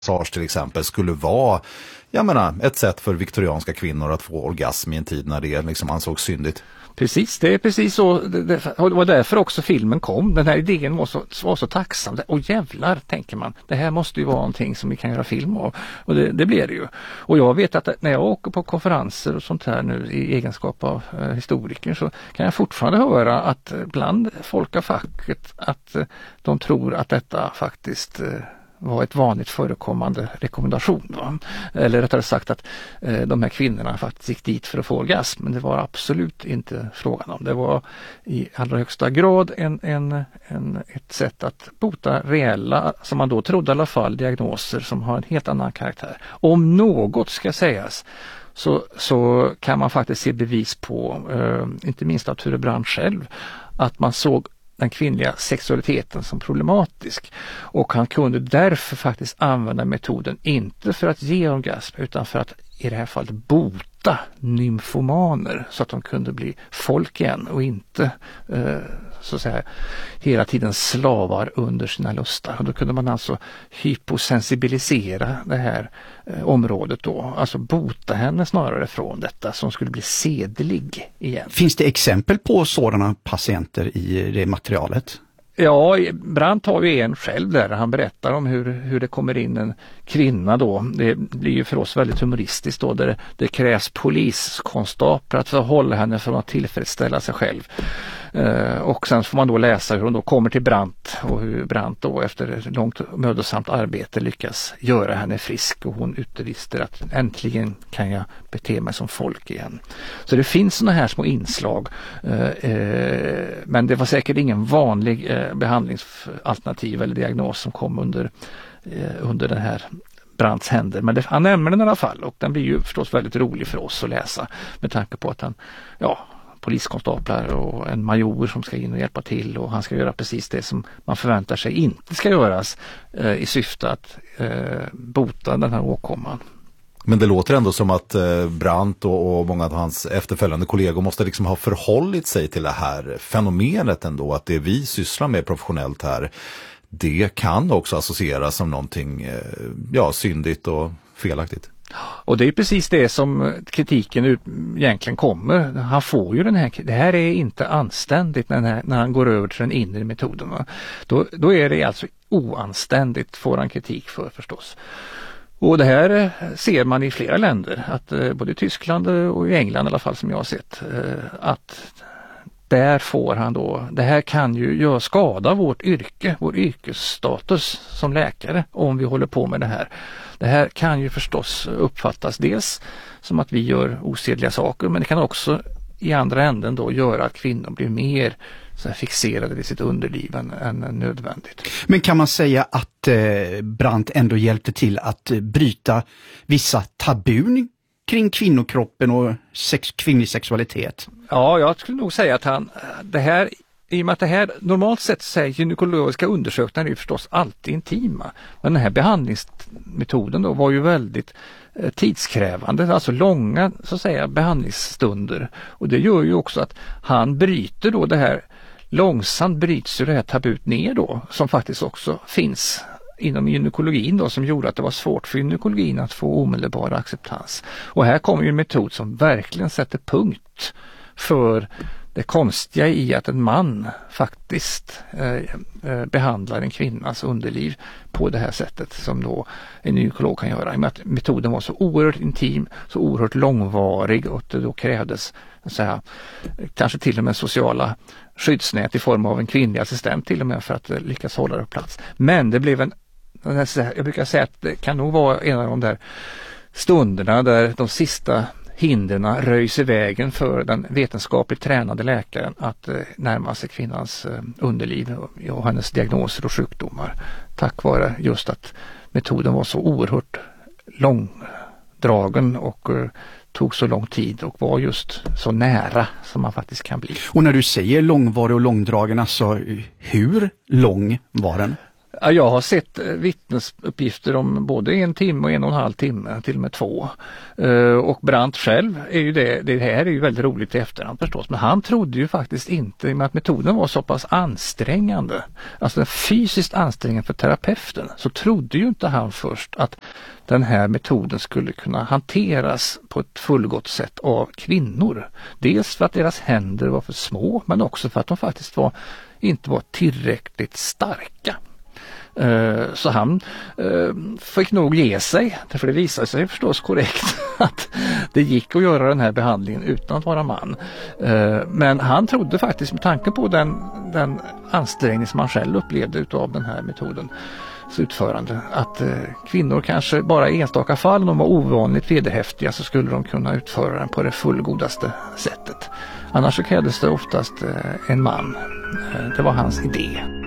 massage till exempel skulle vara, jag menar, ett sätt för viktorianska kvinnor att få orgasm i en tid när det liksom ansågs syndigt. Precis, det är precis så. Det var därför också filmen kom. Den här idén var så tacksam. Och jävlar, tänker man. Det här måste ju vara någonting som vi kan göra film av. Och det blir det ju. Och jag vet att när jag åker på konferenser och sånt här nu i egenskap av historiker, så kan jag fortfarande höra att bland folk av facket att de tror att detta faktiskt var ett vanligt förekommande rekommendation. Va? Eller rättare sagt att de här kvinnorna faktiskt gick dit för att få orgasm, men det var absolut inte frågan om. Det var i allra högsta grad ett sätt att bota reella, som man då trodde i alla fall, diagnoser som har en helt annan karaktär. Om något ska sägas så kan man faktiskt se bevis på, inte minst av Ture Brandt själv, att man såg den kvinnliga sexualiteten som problematisk, och han kunde därför faktiskt använda metoden inte för att ge orgasm utan för att i det här fallet bota nymfomaner så att de kunde bli folk igen och inte så att säga hela tiden slavar under sina lustar. Och då kunde man alltså hyposensibilisera det här området då, alltså bota henne snarare från detta som skulle bli sedlig igen. Finns det exempel på sådana patienter i det materialet? Ja, Brandt har ju en själv där. Han berättar om hur det kommer in en kvinna då. Det blir ju för oss väldigt humoristiskt då, där det krävs poliskonstaplar att förhålla henne för att tillfredsställa sig själv. Och sen får man då läsa hur hon då kommer till Brandt och hur Brandt då efter ett långt mödosamt arbete lyckas göra henne frisk, och hon utbrister att äntligen kan jag bete mig som folk igen. Så det finns såna här små inslag, men det var säkert ingen vanlig behandlingsalternativ eller diagnos som kom under den här Brandts händer, men han nämner den i alla fall, och den blir ju förstås väldigt rolig för oss att läsa med tanke på att han, poliskonstaplar och en major som ska in och hjälpa till, och han ska göra precis det som man förväntar sig inte ska göras i syfte att bota den här åkomman. Men det låter ändå som att Brandt och många av hans efterföljande kollegor måste liksom ha förhållit sig till det här fenomenet ändå, att det vi sysslar med professionellt här, det kan också associeras som någonting syndigt och felaktigt. Och det är precis det som kritiken egentligen kommer. Han får ju det här är inte anständigt när han går över till den inre metoden. Va? Då är det alltså oanständigt, får han kritik för förstås. Och det här ser man i flera länder, att både i Tyskland och i England i alla fall som jag har sett, att där får han då, det här kan ju skada vårt yrke, vår yrkesstatus som läkare om vi håller på med det här. Det här kan ju förstås uppfattas dels som att vi gör osedliga saker, men det kan också i andra änden då göra att kvinnor blir mer så här fixerade vid sitt underliv än nödvändigt. Men kan man säga att Brandt ändå hjälpte till att bryta vissa tabun kring kvinnokroppen och kvinnlig sexualitet? Ja, jag skulle nog säga att i och med att det här normalt sett säger gynekologiska undersökningar är ju förstås alltid intima. Men den här behandlingsmetoden då var ju väldigt tidskrävande, alltså långa så att säga behandlingsstunder. Och det gör ju också att han bryter då det här, långsamt bryts ju det här tabut ner då, som faktiskt också finns inom gynekologin då, som gjorde att det var svårt för gynekologin att få omedelbar acceptans. Och här kommer ju en metod som verkligen sätter punkt för det konstiga i att en man faktiskt behandlar en kvinnas underliv på det här sättet som då en gynekolog kan göra. I och med att metoden var så oerhört intim, så oerhört långvarig, och det då krävdes så här, kanske till och med sociala skyddsnät i form av en kvinnlig assistent till och med för att lyckas hålla det på plats. Men det blev jag brukar säga att det kan nog vara en av de där stunderna där de sista hindren röjs i vägen för den vetenskapligt tränade läkaren att närma sig kvinnans underliv och hennes diagnoser och sjukdomar. Tack vare just att metoden var så oerhört långdragen och tog så lång tid och var just så nära som man faktiskt kan bli. Och när du säger långvarig och långdragen, alltså hur lång var den? Jag har sett vittnesuppgifter om både 1 timme och 1,5 timme, till och med 2. Och Brandt själv är ju det här är ju väldigt roligt i efterhand förstås, men han trodde ju faktiskt inte, i och med att metoden var så pass ansträngande, alltså fysiskt ansträngande för terapeuten, så trodde ju inte han först att den här metoden skulle kunna hanteras på ett fullgott sätt av kvinnor. Dels för att deras händer var för små, men också för att de faktiskt inte var tillräckligt starka. Så han fick nog ge sig, för det visade sig förstås korrekt att det gick att göra den här behandlingen utan att vara man. Men han trodde faktiskt, med tanke på den ansträngning som han själv upplevde utav den här metodens utförande, att kvinnor kanske bara i enstaka fall, om de var ovanligt vederhäftiga, så skulle de kunna utföra den på det fullgodaste sättet. Annars så krävdes det oftast en man. Det var hans idé.